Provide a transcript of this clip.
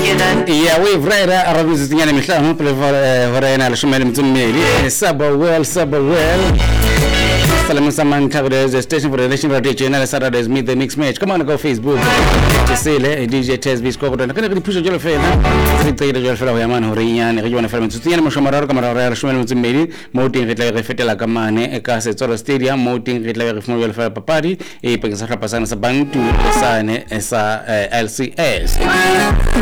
Yeah, we've read Arabic Zinyana Mishlan, Varena, Shumel Mtumeli, Saba well. Salamu Samantha, there's a station for the Nation Radio Channel, Saturdays Meet the Mix Match. Come on, go Facebook. Gisele, DJ Tess Bisco, and I can push a jelly fair. Three the Jelfella Yaman, Horian, Region Film, Sutina, Moshamara, Camara, Shumel Mtumeli, Moting Hitler Fetela Kamane, a Cassette Stadium, Moting Hitler Welfare Party, a Pakistan Pasana Bantu, Sane, LCS.